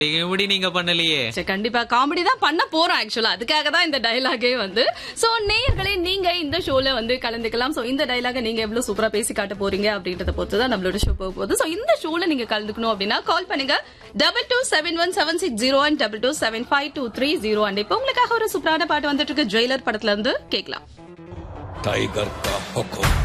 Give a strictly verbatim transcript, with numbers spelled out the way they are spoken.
எப்படி நீங்க பண்ணலையே? சரி, கண்டிப்பா காமெடி தான் பண்ண போறோம். ஆக்சுவலா அதுக்காக தான் இந்த டயலாகே வந்து. சோ நேயர்களே, நீங்க இந்த ஷோல வந்து கலந்துக்கலாம். சோ இந்த டயலாக நீங்க எவ்வளவு சூப்பரா பேசி காட்ட போறீங்க அப்படின்றத பொறுத்து தான் நம்மளோட ஷோ போக போகுது. சோ இந்த ஷோல நீங்க கலந்துக்கணும் அப்படின்னா கால் பண்ணுங்க double two seven one seven six zero and double two seven five two three zero and இப்போ உங்களுக்காக ஒரு சூப்பரான பாட்டு வந்துட்டு இருக்கு. ஜெயிலர் படத்துல இருந்து கேட்கலாம். टाइगर का हुक्म